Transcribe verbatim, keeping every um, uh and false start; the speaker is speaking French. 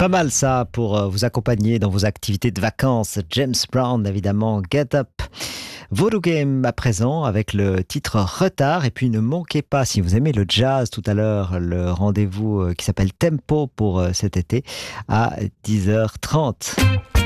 Pas mal ça pour euh, vous accompagner dans vos activités de vacances. James Brown, évidemment, Get Up. Voodoo Game à présent avec le titre Retard. Et puis ne manquez pas, si vous aimez le jazz tout à l'heure, le rendez-vous euh, qui s'appelle Tempo pour euh, cet été à dix heures trente.